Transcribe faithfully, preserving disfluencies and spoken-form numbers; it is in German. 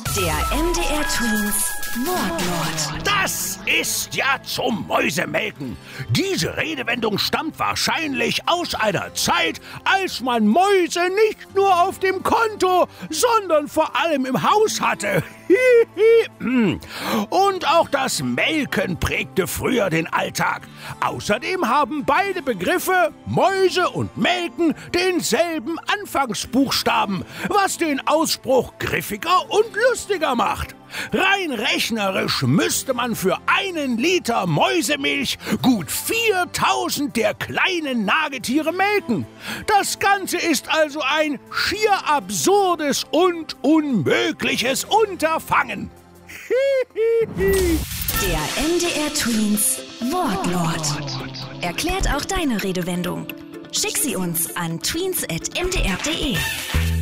Der M D R Twins Wortlaut. Das ist ja zum Mäusemelken. Diese Redewendung stammt wahrscheinlich aus einer Zeit, als man Mäuse nicht nur auf dem Konto, sondern vor allem im Haus hatte. Und auch das Melken prägte früher den Alltag. Außerdem haben beide Begriffe, Mäuse und Melken, denselben Anfangsbuchstaben, was den Ausspruch griffiger und lustiger macht. Rein rechnerisch müsste man für einen Liter Mäusemilch gut viertausend der kleinen Nagetiere melken. Das Ganze ist also ein schier absurdes und unmögliches Unterfangen. Der M D R Twins Wortlaut. Erklärt auch deine Redewendung. Schick sie uns an tweens at m d r punkt d e.